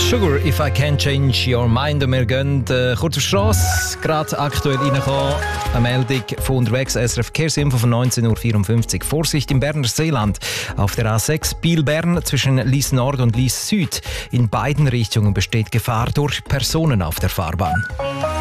Sugar, if I can change your mind. Und wir gehen kurz auf die Strasse. Gerade aktuell reingekommen. Eine Meldung von unterwegs. SRF Verkehrsinfo von 19.54 Uhr. Vorsicht im Berner Seeland. Auf der A6 Biel-Bern zwischen Lies Nord und Lies Süd. In beiden Richtungen besteht Gefahr durch Personen auf der Fahrbahn.